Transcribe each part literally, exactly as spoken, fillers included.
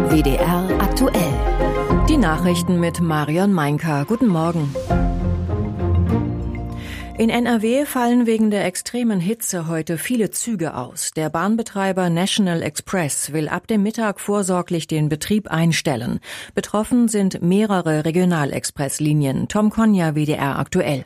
W D R aktuell. Die Nachrichten mit Marion Meinker. Guten Morgen. In N R W fallen wegen der extremen Hitze heute viele Züge aus. Der Bahnbetreiber National Express will ab dem Mittag vorsorglich den Betrieb einstellen. Betroffen sind mehrere Regionalexpresslinien. Tom Konja, W D R aktuell.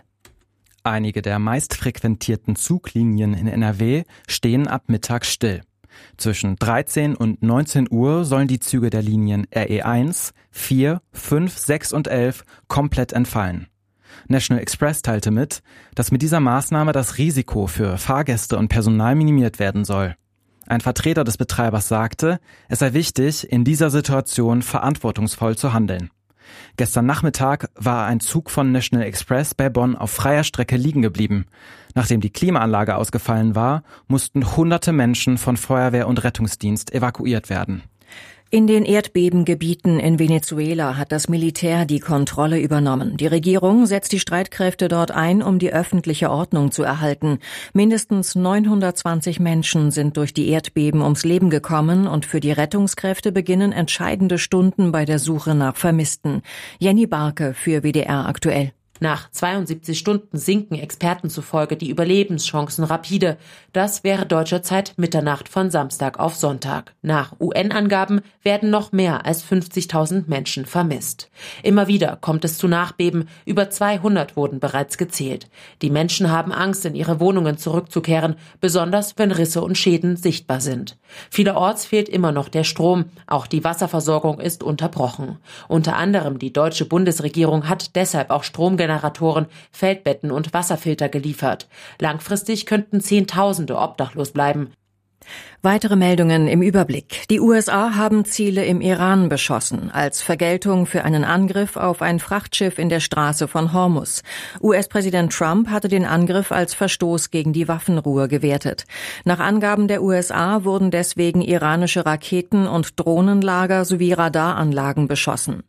Einige der meistfrequentierten Zuglinien in N R W stehen ab Mittag still. Zwischen dreizehn und neunzehn Uhr sollen die Züge der Linien R E eins, vier, fünf, sechs und elf komplett entfallen. National Express teilte mit, dass mit dieser Maßnahme das Risiko für Fahrgäste und Personal minimiert werden soll. Ein Vertreter des Betreibers sagte, es sei wichtig, in dieser Situation verantwortungsvoll zu handeln. Gestern Nachmittag war ein Zug von National Express bei Bonn auf freier Strecke liegen geblieben. Nachdem die Klimaanlage ausgefallen war, mussten hunderte Menschen von Feuerwehr und Rettungsdienst evakuiert werden. In den Erdbebengebieten in Venezuela hat das Militär die Kontrolle übernommen. Die Regierung setzt die Streitkräfte dort ein, um die öffentliche Ordnung zu erhalten. Mindestens neunhundertzwanzig Menschen sind durch die Erdbeben ums Leben gekommen und für die Rettungskräfte beginnen entscheidende Stunden bei der Suche nach Vermissten. Jenny Barke für W D R aktuell. Nach zweiundsiebzig Stunden sinken Experten zufolge die Überlebenschancen rapide. Das wäre deutscher Zeit Mitternacht von Samstag auf Sonntag. Nach U N-Angaben werden noch mehr als fünfzigtausend Menschen vermisst. Immer wieder kommt es zu Nachbeben. Über zweihundert wurden bereits gezählt. Die Menschen haben Angst, in ihre Wohnungen zurückzukehren, besonders wenn Risse und Schäden sichtbar sind. Vielerorts fehlt immer noch der Strom. Auch die Wasserversorgung ist unterbrochen. Unter anderem die deutsche Bundesregierung hat deshalb auch Stromgeneratoren, Feldbetten und Wasserfilter geliefert. Langfristig könnten Zehntausende obdachlos bleiben. Weitere Meldungen im Überblick. Die U S A haben Ziele im Iran beschossen, als Vergeltung für einen Angriff auf ein Frachtschiff in der Straße von Hormuz. U S-Präsident Trump hatte den Angriff als Verstoß gegen die Waffenruhe gewertet. Nach Angaben der U S A wurden deswegen iranische Raketen- und Drohnenlager sowie Radaranlagen beschossen.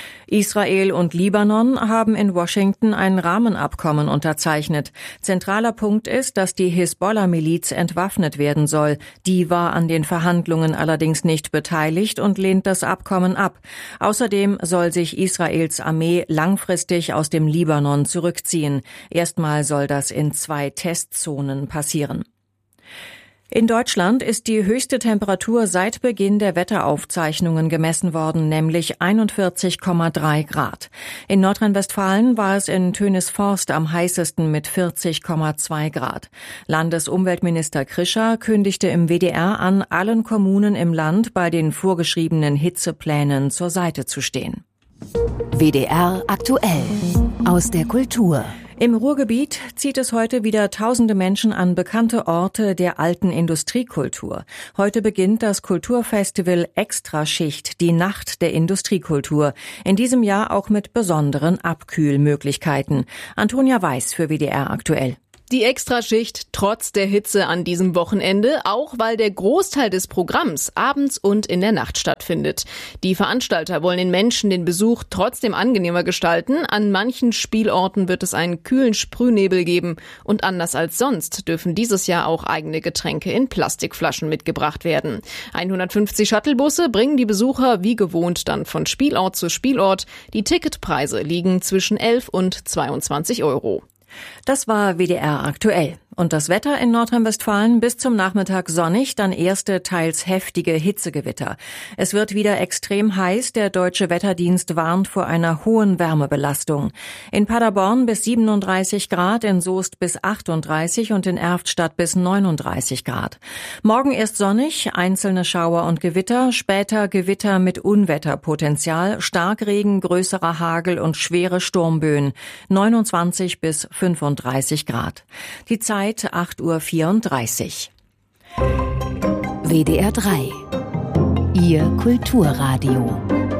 Israel und Libanon haben in Washington ein Rahmenabkommen unterzeichnet. Zentraler Punkt ist, dass die Hisbollah-Miliz entwaffnet werden soll. Die war an den Verhandlungen allerdings nicht beteiligt und lehnt das Abkommen ab. Außerdem soll sich Israels Armee langfristig aus dem Libanon zurückziehen. Erstmal soll das in zwei Testzonen passieren. In Deutschland ist die höchste Temperatur seit Beginn der Wetteraufzeichnungen gemessen worden, nämlich einundvierzig Komma drei Grad. In Nordrhein-Westfalen war es in Tönisforst am heißesten mit vierzig Komma zwei Grad. Landesumweltminister Krischer kündigte im W D R an, allen Kommunen im Land bei den vorgeschriebenen Hitzeplänen zur Seite zu stehen. W D R aktuell. Aus der Kultur. Im Ruhrgebiet zieht es heute wieder tausende Menschen an bekannte Orte der alten Industriekultur. Heute beginnt das Kulturfestival Extraschicht, die Nacht der Industriekultur. In diesem Jahr auch mit besonderen Abkühlmöglichkeiten. Antonia Weiß für W D R aktuell. Die Extraschicht trotz der Hitze an diesem Wochenende, auch weil der Großteil des Programms abends und in der Nacht stattfindet. Die Veranstalter wollen den Menschen den Besuch trotzdem angenehmer gestalten. An manchen Spielorten wird es einen kühlen Sprühnebel geben und anders als sonst dürfen dieses Jahr auch eigene Getränke in Plastikflaschen mitgebracht werden. hundertfünfzig Shuttlebusse bringen die Besucher wie gewohnt dann von Spielort zu Spielort. Die Ticketpreise liegen zwischen elf und zweiundzwanzig Euro. Das war W D R aktuell. Und das Wetter in Nordrhein-Westfalen bis zum Nachmittag sonnig, dann erste, teils heftige Hitzegewitter. Es wird wieder extrem heiß. Der Deutsche Wetterdienst warnt vor einer hohen Wärmebelastung. In Paderborn bis siebenunddreißig Grad, in Soest bis achtunddreißig und in Erftstadt bis neununddreißig Grad. Morgen erst sonnig, einzelne Schauer und Gewitter, später Gewitter mit Unwetterpotenzial, Starkregen, größerer Hagel und schwere Sturmböen. neunundzwanzig bis fünfunddreißig Grad. Die Zeit acht Uhr vierunddreißig. W D R drei. Ihr Kulturradio.